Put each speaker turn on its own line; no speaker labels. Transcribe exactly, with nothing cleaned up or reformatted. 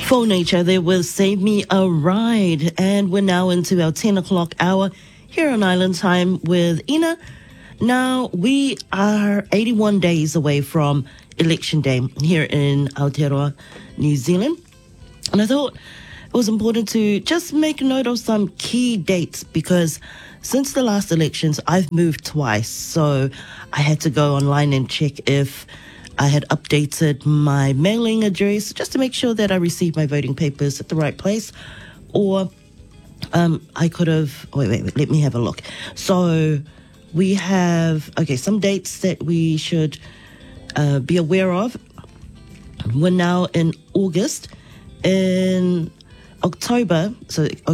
For Nature, there was Save Me a Ride. And we're now into our ten o'clock hour here on Island Time with Ina. Now, we are eighty-one days away from Election Day here in Aotearoa, New Zealand. And I thought it was important to just make a note of some key dates because since the last elections, I've moved twice. So I had to go online and check if I had updated my mailing address just to make sure that I received my voting papers at the right place. Or um, I could have, wait, wait, wait, let me have a look. So we have, okay, some dates that we should uh, be aware of. We're now in August. In October, so